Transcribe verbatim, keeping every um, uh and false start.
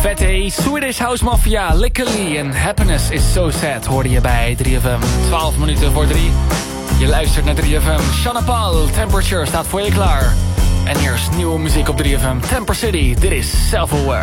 Vette Swedish House Mafia, Lickily en Happiness is So Sad hoorde je bij drie F M. twaalf minuten voor drie. Je luistert naar drie F M. Shanna Paul, Temperature staat voor je klaar. En eerst nieuwe muziek op drie F M. Temper City, dit is Self-Aware.